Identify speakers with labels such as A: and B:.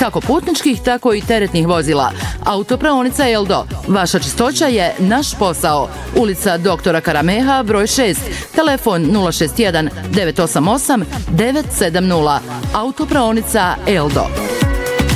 A: kako putničkih, tako i teretnih vozila. Autopraonica Eldo. Vaša čistoća je naš posao. Ulica Doktora Karameha, broj 6, telefon 061 988 970. Autopraonica Eldo.